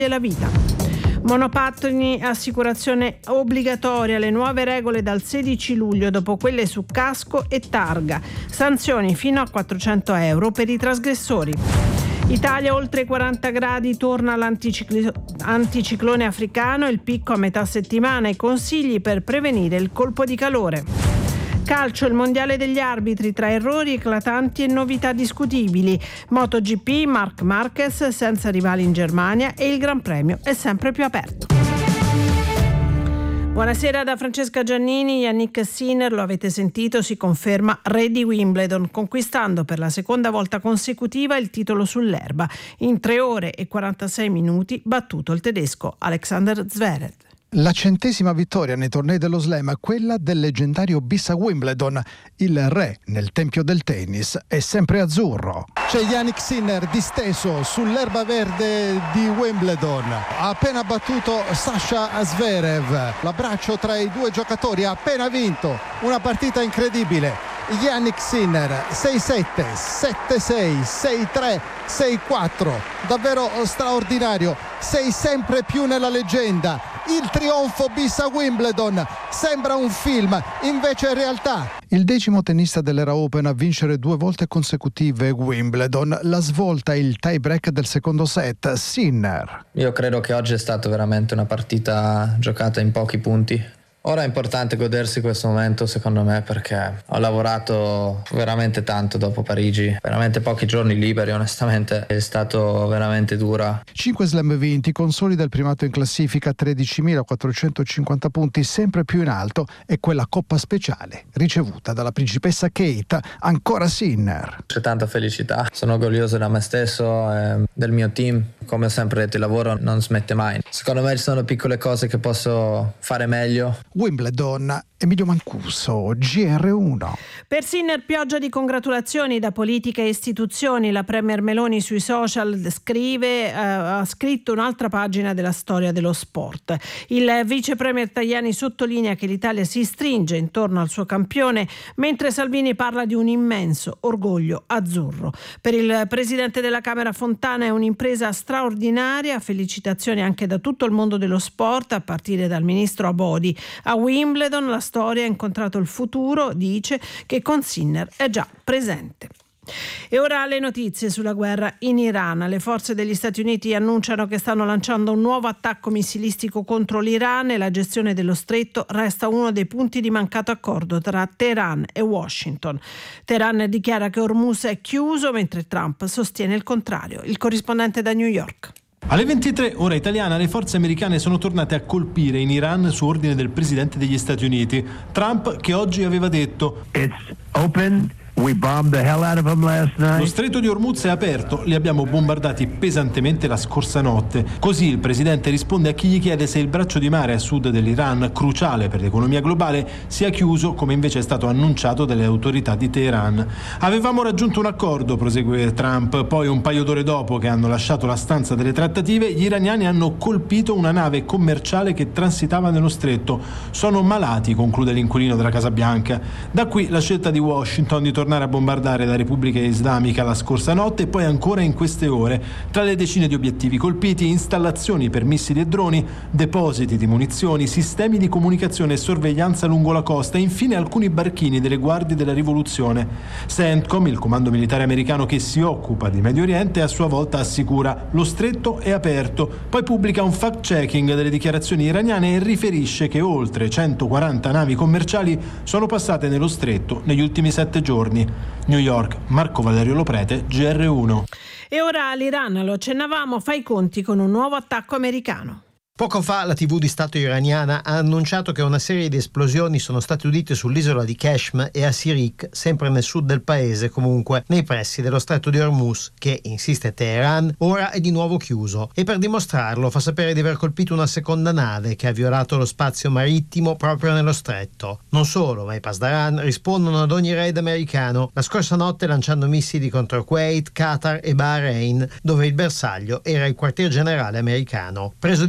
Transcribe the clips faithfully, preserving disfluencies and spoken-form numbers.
la vita. Monopattini, assicurazione obbligatoria, le nuove regole dal sedici luglio dopo quelle su casco e targa. Sanzioni fino a quattrocento euro per i trasgressori. Italia oltre quaranta gradi, torna l'anticiclone africano, il picco a metà settimana, i consigli per prevenire il colpo di calore. Calcio, il mondiale degli arbitri, tra errori eclatanti e novità discutibili. MotoGP, Marc Marquez senza rivali in Germania e il Gran Premio è sempre più aperto. Buonasera da Francesca Giannini. Yannick Sinner, lo avete sentito, si conferma re di Wimbledon, conquistando per la seconda volta consecutiva il titolo sull'erba. In tre ore e quarantasei minuti battuto il tedesco Alexander Zverev. La centesima vittoria nei tornei dello Slam, quella del leggendario bis a Wimbledon. Il re nel tempio del tennis è sempre azzurro. C'è Yannick Sinner disteso sull'erba verde di Wimbledon. Ha appena battuto Sasha Zverev. L'abbraccio tra i due giocatori, ha appena vinto una partita incredibile. Yannick Sinner sei sette, sette sei, sei tre, sei quattro, davvero straordinario, sei sempre più nella leggenda. Il trionfo bis a Wimbledon sembra un film, invece è realtà. Il decimo tennista dell'era Open a vincere due volte consecutive Wimbledon. La svolta, il tie break del secondo set. Sinner: io credo che oggi è stata veramente una partita giocata in pochi punti. Ora è importante godersi questo momento, secondo me, perché ho lavorato veramente tanto dopo Parigi, veramente pochi giorni liberi, onestamente è stato veramente dura. Cinque slam vinti, consolida il primato in classifica, tredicimilaquattrocentocinquanta punti, sempre più in alto, e quella coppa speciale ricevuta dalla principessa Kate. Ancora Sinner: c'è tanta felicità, sono orgoglioso da me stesso e del mio team. Come ho sempre detto, il lavoro non smette mai. Secondo me ci sono piccole cose che posso fare meglio. Wimbledon, Emilio Mancuso, G R uno. Per Sinner pioggia di congratulazioni da politica e istituzioni. La premier Meloni sui social scrive, eh, ha scritto un'altra pagina della storia dello sport. Il vice premier Tajani sottolinea che l'Italia si stringe intorno al suo campione, mentre Salvini parla di un immenso orgoglio azzurro. Per il presidente della Camera Fontana è un'impresa straordinaria. Felicitazioni anche da tutto il mondo dello sport, a partire dal ministro Abodi. A Wimbledon la storia ha incontrato il futuro, dice, che con Sinner è già presente. E ora le notizie sulla guerra in Iran. Le forze degli Stati Uniti annunciano che stanno lanciando un nuovo attacco missilistico contro l'Iran e la gestione dello stretto resta uno dei punti di mancato accordo tra Teheran e Washington. Teheran dichiara che Hormuz è chiuso, mentre Trump sostiene il contrario. Il corrispondente da New York. Alle ventitré ora italiana le forze americane sono tornate a colpire in Iran su ordine del presidente degli Stati Uniti. Trump, che oggi aveva detto: It's open. We bombed the hell out of them last night. Lo stretto di Hormuz è aperto, li abbiamo bombardati pesantemente la scorsa notte. Così il presidente risponde a chi gli chiede se il braccio di mare a sud dell'Iran, cruciale per l'economia globale, sia chiuso, come invece è stato annunciato dalle autorità di Teheran. Avevamo raggiunto un accordo, prosegue Trump, poi un paio d'ore dopo che hanno lasciato la stanza delle trattative, gli iraniani hanno colpito una nave commerciale che transitava nello stretto. Sono malati, conclude l'inquilino della Casa Bianca. Da qui la scelta di Washington di tornare a bombardare la Repubblica Islamica la scorsa notte e poi ancora in queste ore. Tra le decine di obiettivi colpiti, installazioni per missili e droni, depositi di munizioni, sistemi di comunicazione e sorveglianza lungo la costa e infine alcuni barchini delle guardie della rivoluzione. CENTCOM, il comando militare americano che si occupa di Medio Oriente, a sua volta assicura: lo stretto è aperto. Poi pubblica un fact-checking delle dichiarazioni iraniane e riferisce che oltre centoquaranta navi commerciali sono passate nello stretto negli ultimi sette giorni. New York, Marco Valerio Loprete, G R uno. E ora l'Iran, lo accennavamo, fa i conti con un nuovo attacco americano. Poco fa la tivù di Stato iraniana ha annunciato che una serie di esplosioni sono state udite sull'isola di Keshm e a Sirik, sempre nel sud del paese, comunque nei pressi dello stretto di Hormuz, che, insiste Teheran, ora è di nuovo chiuso. E per dimostrarlo fa sapere di aver colpito una seconda nave che ha violato lo spazio marittimo proprio nello stretto. Non solo, ma i Pasdaran rispondono ad ogni raid americano, la scorsa notte lanciando missili contro Kuwait, Qatar e Bahrain, dove il bersaglio era il quartier generale americano. Preso di mira anche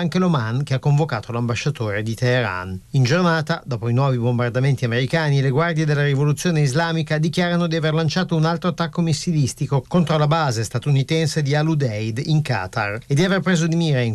anche l'Oman, che ha convocato l'ambasciatore di Teheran. In giornata, dopo i nuovi bombardamenti americani, le guardie della rivoluzione islamica dichiarano di aver lanciato un altro attacco missilistico contro la base statunitense di Al Udeid in Qatar e di aver preso di mira in